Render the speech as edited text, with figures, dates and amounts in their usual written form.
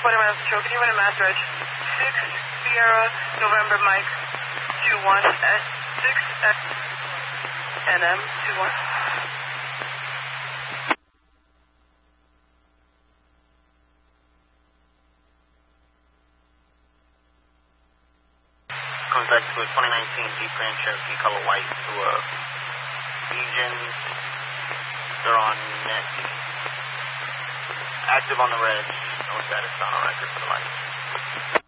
40 minutes stroke. Can you run a mass reg? 6 Sierra November Mike 21 at 6 at NM 21. Comes back to a 2019 Jeep Grand Cherokee color white to a Legion. They're on net. Active on the red. No status on record for the light.